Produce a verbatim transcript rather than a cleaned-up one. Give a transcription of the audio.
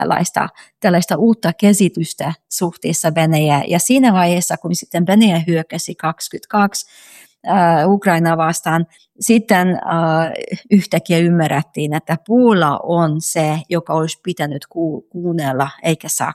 tällaista, tällaista uutta käsitystä suhteessa Venäjään. Ja siinä vaiheessa, kun sitten Venäjä hyökkäsi kaksikymmentäkaksi Uh, Ukraina vastaan, sitten uh, yhtäkkiä ymmärrettiin, että Puola on se, joka olisi pitänyt ku- kuunnella eikä saa